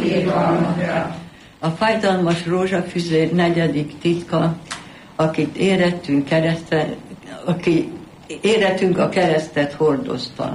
A fájdalmas rózsafüzér 4. titka, akit érettünk a keresztet hordozva.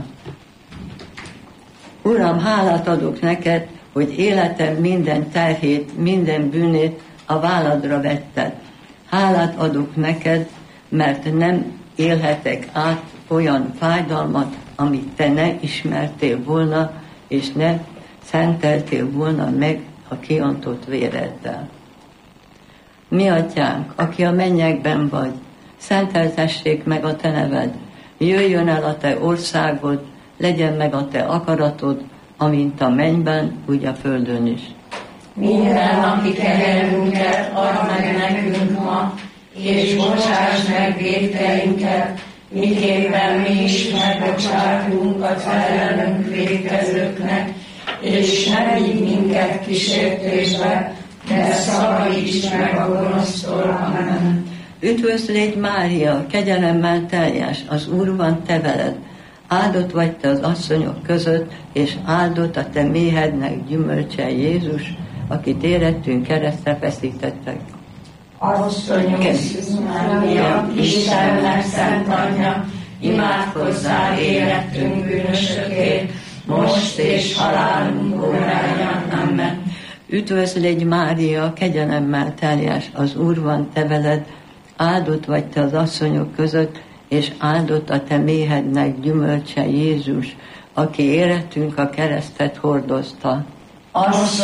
Uram, hálát adok neked, hogy életem minden terhét, minden bűnét a válladra vetted. Hálát adok neked, mert nem élhetek át olyan fájdalmat, amit te ne ismertél volna, és ne szenteltél volna meg a kiontott véreddel. Mi atyánk, aki a mennyekben vagy, szenteltessék meg a te neved, jöjjön el a te országod, legyen meg a te akaratod, amint a mennyben, úgy a földön is. Minden napi kenyerünket add meg nekünk ma, és bocsáss meg vétkeinket, miképpen mi is megbocsátunk az ellenünk vétkezőknek, és ne vigy minket kísértésbe, de szabadíts meg a gonosztól. Amen. Üdvözlégy Mária, kegyelemmel teljes, az Úr van te veled, áldott vagy te az asszonyok között, és áldott a te méhednek gyümölcse Jézus, akit érettünk keresztre feszítettek. Asszonyunk Szűz Mária, Istennek szent anyja, imádkozzál érettünk bűnösökért, most és halálunk óráján. Amen. Üdvözlégy Mária, kegyelemmel teljes, az Úr van te veled, áldott vagy te az asszonyok között, és áldott a te méhednek gyümölcse Jézus, aki érettünk a keresztet hordozta.